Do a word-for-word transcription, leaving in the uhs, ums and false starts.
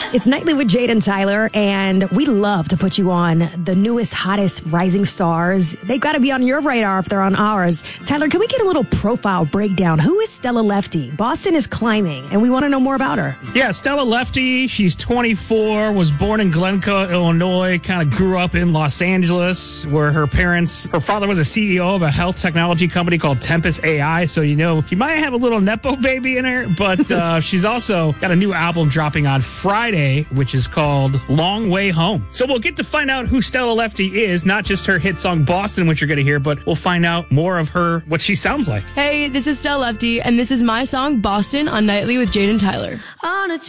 It's Nightly with Jade and Tyler, and we love to put you on the newest, hottest rising stars. They've got to be on your radar if they're on ours. Tyler, can we get a little profile breakdown? Who is Stella Lefty? Boston is climbing, and we want to know more about her. Yeah, Stella Lefty, she's twenty-four, was born in Glencoe, Illinois, kind of grew up in Los Angeles, where her parents, her father was a C E O of a health technology company called Tempest A I, so you know, she might have a little Nepo baby in her, but uh, she's also got a new album dropping on Friday, which is called Long Way Home. So we'll get to find out who Stella Lefty is, not just her hit song Boston, which you're going to hear, but we'll find out more of her, what she sounds like. Hey, this is Stella Lefty, and this is my song Boston on Nightly with Jade and Tyler. On a